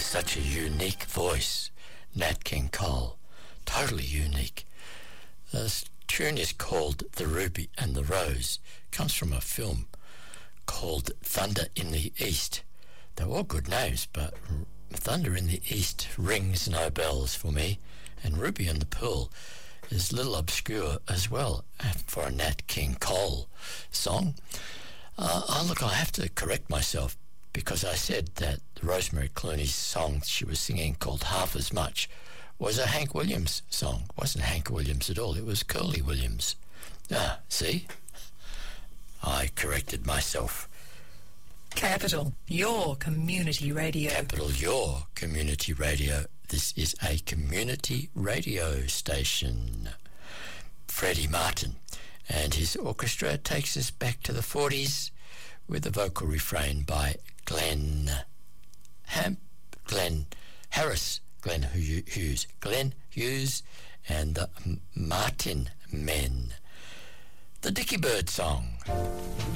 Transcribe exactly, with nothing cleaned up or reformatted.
such a unique voice, Nat King Cole. Totally unique. This tune is called The Ruby and the Rose. It comes from a film called Thunder in the East. They're all good names, but Thunder in the East rings no bells for me. And Ruby and the Pearl is a little obscure as well for a Nat King Cole song. Uh, oh, look, I have to correct myself because I said that Rosemary Clooney's song she was singing called Half As Much was a Hank Williams song. It wasn't Hank Williams at all. It was Curly Williams. Ah, see? I corrected myself. Capital, your community radio. Capital, your community radio. This is a community radio station. Freddie Martin and his orchestra takes us back to the forties with a vocal refrain by Glenn Hamp, Glenn Harris, Glenn Hughes, Glenn Hughes and the Martin Men. The Dickie Bird Song.